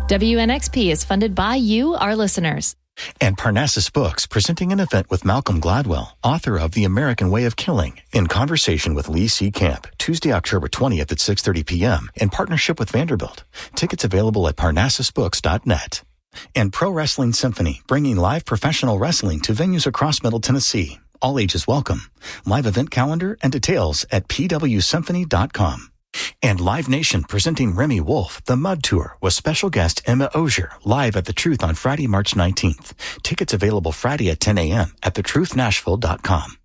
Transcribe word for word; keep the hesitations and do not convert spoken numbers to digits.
W N X P is funded by you, our listeners. And Parnassus Books, presenting an event with Malcolm Gladwell, author of The American Way of Killing, in conversation with Lee C. Camp, Tuesday, October twentieth at six thirty p.m. in partnership with Vanderbilt. Tickets available at parnassus books dot net. And Pro Wrestling Symphony, bringing live professional wrestling to venues across Middle Tennessee. All ages welcome. Live event calendar and details at p w symphony dot com. And Live Nation presenting Remy Wolf, The Mud Tour, with special guest Emma Ozier, live at The Truth on Friday, March nineteenth. Tickets available Friday at ten a.m. at the truth nashville dot com.